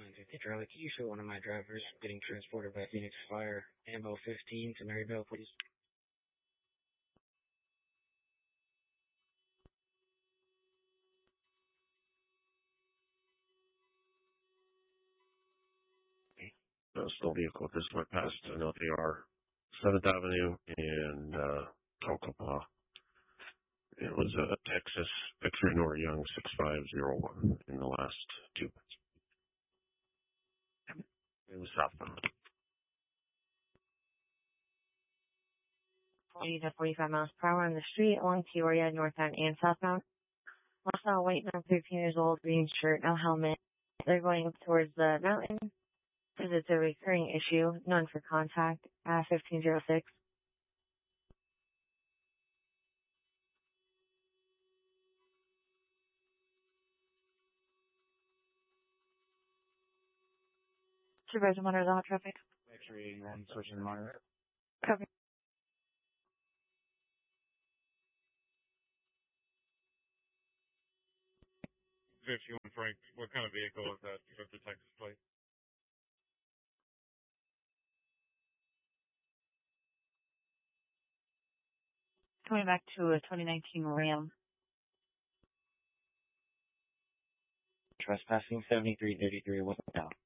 950 Charlie, can you show one of my drivers getting transported by Phoenix Fire, Ammo 15 to Maryvale, please? Still vehicle just went past an LPR 7th Avenue and Tonopah. It was a Texas X-ray Nora Young 6501 in the last 2 months. It was southbound. 40 to 45 miles per hour on the street along Peoria, northbound and southbound. Also, a white man, 13 years old, green shirt, no helmet. They're going up towards the mountain because it's a recurring issue. None for contact. 1506. Supervisor, monitor the hot traffic. X-ray and switching the monitor. Copy. 51 Frank, what kind of vehicle is that with the Texas plate? Coming back to a 2019 Ram. Trespassing 7333 westbound.